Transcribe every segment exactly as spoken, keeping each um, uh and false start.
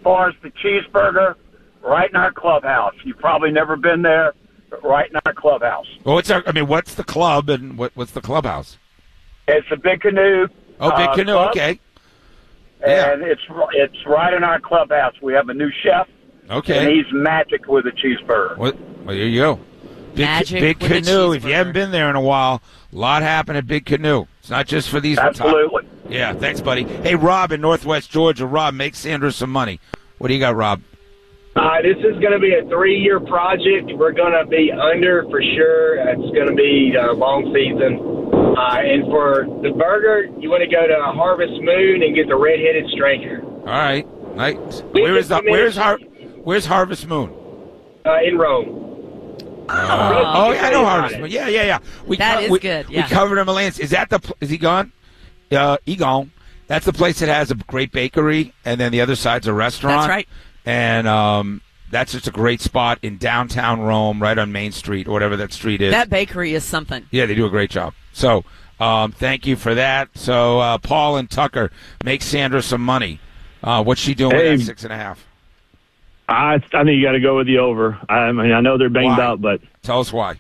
far as the cheeseburger, right in our clubhouse. You've probably never been there, but right in our clubhouse. Well, what's our, I mean, what's the club and what, what's the clubhouse? It's a Big Canoe. Oh, Big uh, Canoe, club, okay. And Yeah. it's it's right in our clubhouse. We have a new chef. Okay. And he's magic with a cheeseburger. What? Well, there you go. Big, Magic Big with a Canoe. If you cheeseburger. haven't been there in a while, a lot happened at Big Canoe. It's not just for these. Absolutely. Top. Yeah, thanks, buddy. Hey, Rob in Northwest Georgia. Rob, make Sandra some money. What do you got, Rob? Uh, this is going to be a three-year project. We're going to be under for sure. It's going to be a long season. Uh, and for the burger, you want to go to Harvest Moon and get the red-headed stranger. All right. Nice. We Where is just the, where's finished- Har- Where's Harvest Moon? Uh, in Rome. Uh, oh, yeah, I know Harvest Moon. Yeah, yeah, yeah. We That co- is we, good, We yeah. covered him, Lance. Is that the? pl- Is he gone? Uh, he gone. That's the place that has a great bakery, and then the other side's a restaurant. That's right. And um, that's just a great spot in downtown Rome, right on Main Street, or whatever that street is. That bakery is something. Yeah, they do a great job. So, um, thank you for that. So, uh, Paul and Tucker, make Sandra some money. Uh, what's she doing Hey. with that six and a half? I I think you got to go with the over. I mean, I know they're banged Why? out, but Tell us why.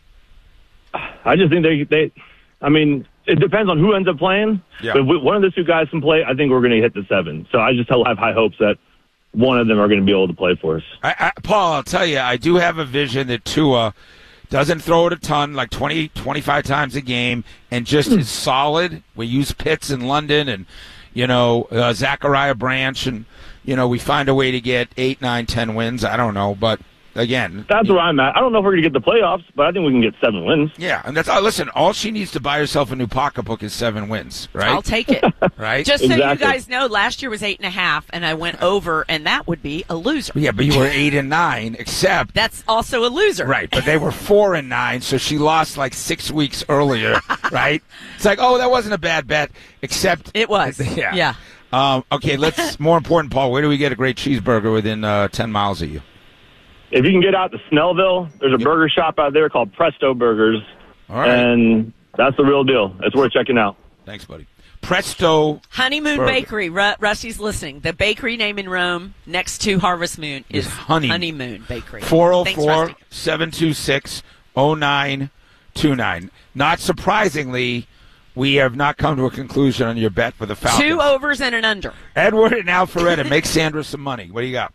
I just think they they. I mean, it depends on who ends up playing. Yeah. But if one of the two guys can play, I think we're going to hit the seven. So I just have high hopes that one of them are going to be able to play for us. I, I, Paul, I'll tell you, I do have a vision that Tua doesn't throw it a ton, like twenty, twenty-five times a game, and just is solid. We use Pitts in London and, you know, uh, Zachariah Branch, and, you know, we find a way to get eight, nine, ten wins. I don't know, but again. That's where I'm at. I don't know if we're going to get the playoffs, but I think we can get seven wins. Yeah, and that's uh, listen. All she needs to buy herself a new pocketbook is seven wins, right? I'll take it. Right? Just so you Exactly. guys know, last year was eight and a half, and I went over, and that would be a loser. Yeah, but you were eight and nine, except That's also a loser. right. But they were four and nine, so she lost like six weeks earlier, right? It's like, oh, that wasn't a bad bet, except It was. Yeah. Yeah. Um, okay, let's. More important, Paul. Where do we get a great cheeseburger within uh, ten miles of you? If you can get out to Snellville, there's a burger shop out there called Presto Burgers. All right. And that's the real deal. It's worth checking out. Thanks, buddy. Presto. Honeymoon Burger. Bakery. Ru- Rusty's listening. The bakery name in Rome next to Harvest Moon is Is Honey- Honeymoon Bakery. four oh Thanks, four, Rusty. seven two six, oh nine two nine. Not surprisingly, we have not come to a conclusion on your bet for the Falcons. Two overs and an under. Edward and Alpharetta, make Sandra some money. What do you got?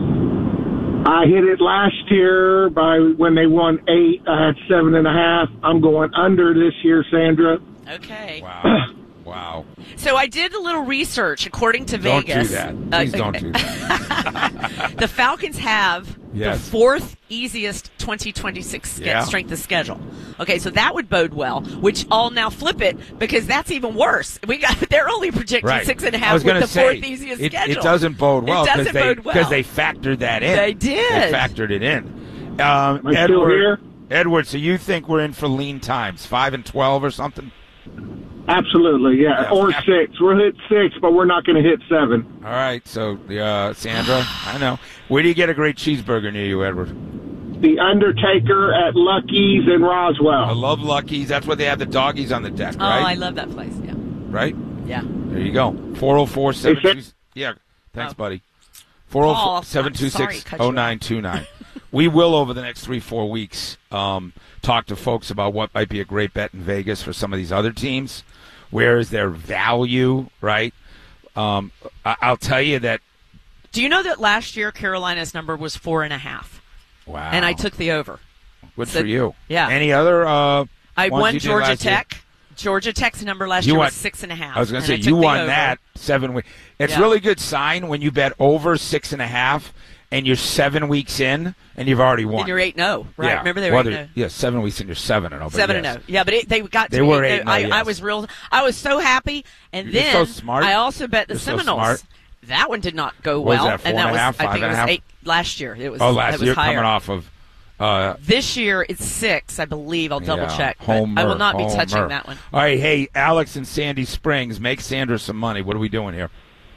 I hit it last year by when they won eight. I had seven and a half. I'm going under this year, Sandra. Okay. Wow. Wow. So I did a little research. According to Don't Vegas, do that. uh, Please don't do that. the Falcons have Yes. the fourth easiest twenty twenty-six ske- Yeah. strength of schedule. Okay, so that would bode well. Which I'll now flip it because that's even worse. We got they're only projecting Right. six and a I half was with gonna the say, fourth easiest it, schedule. it doesn't bode well It because doesn't they, bode well. because they factored that in. They did. They factored it in. Um, Am I still Edward, here? Edward, so you think we're in for lean times, five and twelve or something? Absolutely, yeah. Yeah. Or six. We'll hit six, but we're not going to hit seven. All right, so uh, Sandra, I know. Where do you get a great cheeseburger near you, Edward? The Undertaker at Lucky's in I Roswell. love Lucky's. That's what they have the doggies on the deck, Oh, right? I love that place. Yeah. Right? Yeah. There you go. four oh four, seven two six. Yeah, thanks, Oh. buddy. four oh Paul, four, seven two sorry, six, cut you oh nine two nine. We will, over the next three, four weeks, um, talk to folks about what might be a great bet in Vegas for some of these other teams. Where is their value, right? Um, I- I'll tell you that. Do you know that last year Carolina's number was four and a half, Wow. and I took the over. Good so- for you. yeah. Any other uh, I ones won you did Georgia last year? Tech. Georgia Tech's number last You year won- was six and a half. I was going to say, and I you took the won over. that seven weeks. It's Yeah. really good sign when you bet over six and a half and you're seven weeks in and you've already won. And you're eight and oh, right? Yeah. Remember they were well, eight and oh. Yeah, seven weeks and you're seven and oh. but Seven yes. and oh. Yeah, but it, they got to They me. were eight and oh, I, yes. I was real. I was so happy. And You're then so smart. I also bet the You're so Seminoles. smart. That one did not go What was well, that, four and that and a was half, I five think it and a was half? eight last year. It was. Oh, it last was year higher. coming off of. Uh, This year it's six, I believe. I'll double yeah, check. but Homer, I will not be Homer. touching that one. All right, hey, Alex and Sandy Springs, make Sandra some money. What are we doing here?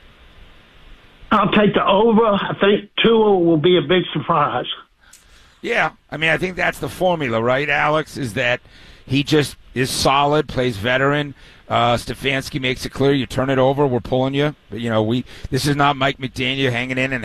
I'll take the over. I think Tua will be a big surprise. Yeah, I mean, I think that's the formula, right, Alex? Is that he just is solid, plays veteran. Uh, Stefanski makes it clear you turn it over, we're pulling you. But, you know, we this is not Mike McDaniel hanging in and